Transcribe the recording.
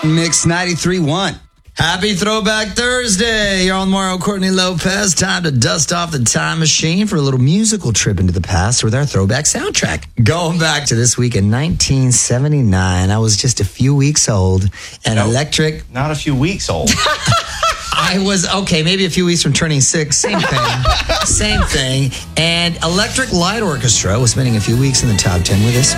Mix 93.1. Happy Throwback Thursday. You're on Mario Courtney Lopez. Time to dust off the time machine for a little musical trip into the past with our throwback soundtrack. Going back to this week in 1979, I was just a few weeks old, and Electric... Not a few weeks old. I was, okay, maybe a few weeks from turning 6. Same thing. Same thing. And Electric Light Orchestra was spending a few weeks in the top 10 with this.